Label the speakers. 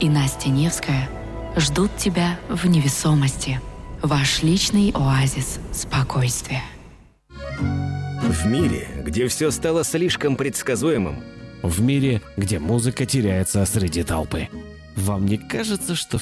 Speaker 1: и Настя Невская ждут тебя в невесомости. Ваш личный оазис спокойствия.
Speaker 2: В мире, где все стало слишком предсказуемым.
Speaker 3: В мире, где музыка теряется среди толпы. Вам не кажется, что